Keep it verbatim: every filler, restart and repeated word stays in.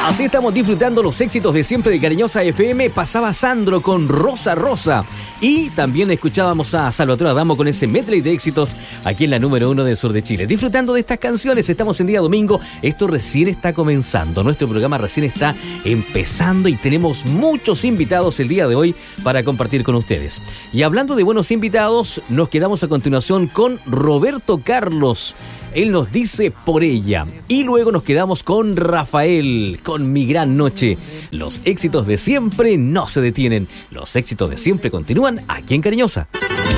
Así estamos disfrutando los éxitos de siempre de Cariñosa F M. Pasaba Sandro con Rosa Rosa. Y también escuchábamos a Salvatore Adamo con ese medley de éxitos aquí en la número uno del sur de Chile. Disfrutando de estas canciones, estamos en día domingo. Esto recién está comenzando. Nuestro programa recién está empezando y tenemos muchos invitados el día de hoy para compartir con ustedes. Y hablando de buenos invitados, nos quedamos a continuación con Roberto Carlos. Él nos dice Por ella. Y luego nos quedamos con Rafael, con Mi Gran Noche. Los éxitos de siempre no se detienen. Los éxitos de siempre continúan aquí en Cariñosa.